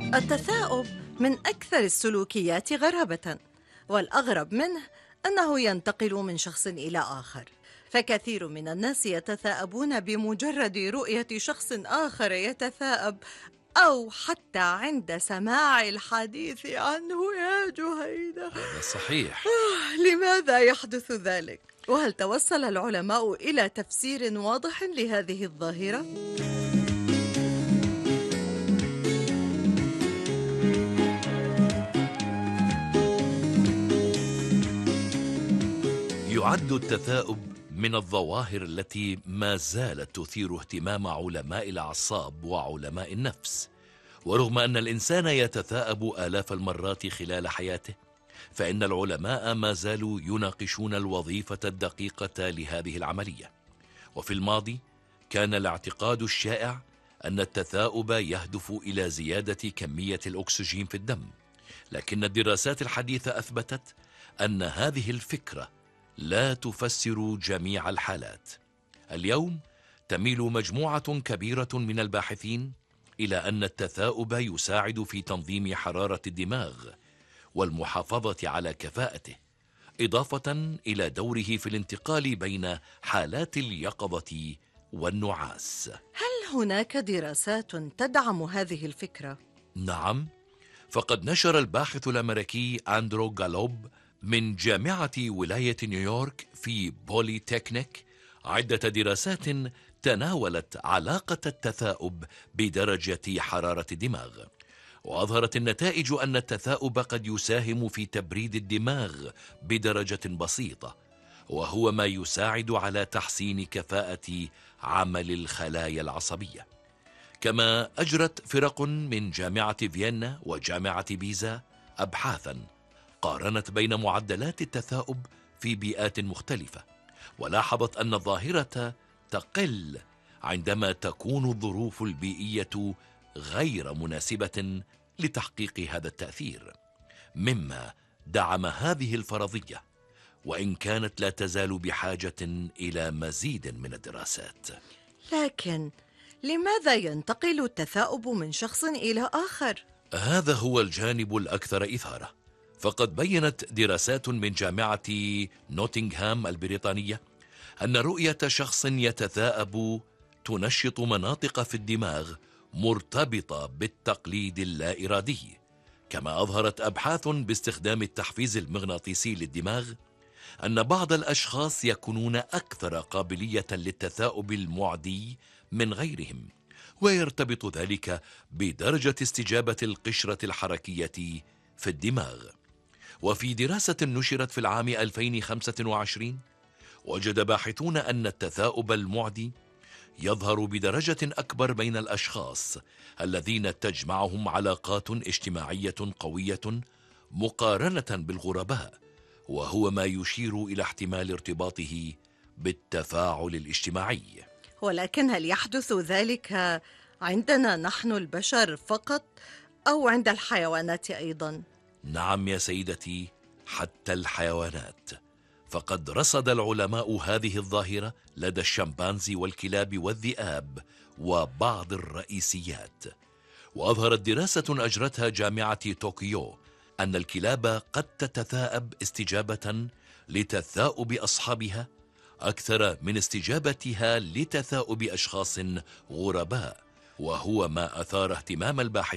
التثاؤب من أكثر السلوكيات غرابة، والأغرب منه أنه ينتقل من شخص إلى آخر، فكثير من الناس يتثاءبون بمجرد رؤية شخص آخر يتثاءب، أو حتى عند سماع الحديث عنه. يا جهينة، هذا صحيح. لماذا يحدث ذلك؟ وهل توصل العلماء إلى تفسير واضح لهذه الظاهرة؟ يعد التثاؤب من الظواهر التي ما زالت تثير اهتمام علماء الأعصاب وعلماء النفس. ورغم أن الإنسان يتثاءب آلاف المرات خلال حياته، فإن العلماء ما زالوا يناقشون الوظيفة الدقيقة لهذه العملية. وفي الماضي كان الاعتقاد الشائع أن التثاؤب يهدف إلى زيادة كمية الأكسجين في الدم، لكن الدراسات الحديثة أثبتت أن هذه الفكرة لا تفسر جميع الحالات. اليوم تميل مجموعة كبيرة من الباحثين إلى أن التثاؤب يساعد في تنظيم حرارة الدماغ والمحافظة على كفاءته، إضافة إلى دوره في الانتقال بين حالات اليقظة والنعاس. هل هناك دراسات تدعم هذه الفكرة؟ نعم، فقد نشر الباحث الأمريكي أندرو غالوب من جامعة ولاية نيويورك في بوليتكنيك عدة دراسات تناولت علاقة التثاؤب بدرجة حرارة الدماغ. وأظهرت النتائج أن التثاؤب قد يساهم في تبريد الدماغ بدرجة بسيطة، وهو ما يساعد على تحسين كفاءة عمل الخلايا العصبية. كما أجرت فرق من جامعة فيينا وجامعة بيزا أبحاثا قارنت بين معدلات التثاؤب في بيئات مختلفة، ولاحظت أن الظاهرة تقل عندما تكون الظروف البيئية غير مناسبة لتحقيق هذا التأثير، مما دعم هذه الفرضية، وإن كانت لا تزال بحاجة إلى مزيد من الدراسات. لكن لماذا ينتقل التثاؤب من شخص إلى آخر؟ هذا هو الجانب الأكثر إثارة، فقد بيّنت دراسات من جامعة نوتنغهام البريطانية أن رؤية شخص يتثاءب تنشط مناطق في الدماغ مرتبطة بالتقليد اللا إرادي. كما أظهرت أبحاث باستخدام التحفيز المغناطيسي للدماغ أن بعض الأشخاص يكونون أكثر قابلية للتثاؤب المعدي من غيرهم، ويرتبط ذلك بدرجة استجابة القشرة الحركية في الدماغ. وفي دراسة نشرت في العام 2025 وجد باحثون أن التثاؤب المعدي يظهر بدرجة أكبر بين الأشخاص الذين تجمعهم علاقات اجتماعية قوية مقارنة بالغرباء، وهو ما يشير إلى احتمال ارتباطه بالتفاعل الاجتماعي. ولكن هل يحدث ذلك عندنا نحن البشر فقط، أو عند الحيوانات أيضا؟ نعم يا سيدتي، حتى الحيوانات. فقد رصد العلماء هذه الظاهرة لدى الشمبانزي والكلاب والذئاب وبعض الرئيسيات. وأظهرت دراسة أجرتها جامعة طوكيو أن الكلاب قد تتثاءب استجابة لتثاؤب أصحابها أكثر من استجابتها لتثاؤب أشخاص غرباء، وهو ما أثار اهتمام الباحثين